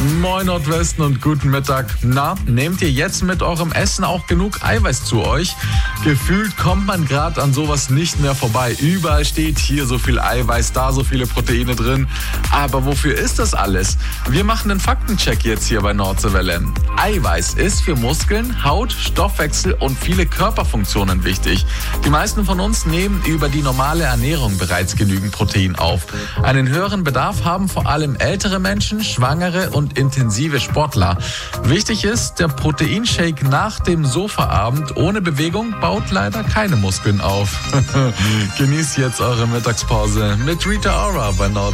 Moin Nordwesten und guten Mittag. Na, nehmt ihr jetzt mit eurem Essen auch genug Eiweiß zu euch? Gefühlt kommt man gerade an sowas nicht mehr vorbei. Überall steht hier so viel Eiweiß, da so viele Proteine drin. Aber wofür ist das alles? Wir machen einen Faktencheck jetzt hier bei Nordseewelle. Eiweiß ist für Muskeln, Haut, Stoffwechsel und viele Körperfunktionen wichtig. Die meisten von uns nehmen über die normale Ernährung bereits genügend Protein auf. Einen höheren Bedarf haben vor allem ältere Menschen, Schwangere und intensive Sportler. Wichtig ist, der Proteinshake nach dem Sofaabend ohne Bewegung baut leider keine Muskeln auf. Genießt jetzt eure Mittagspause mit Rita Ora bei Nord.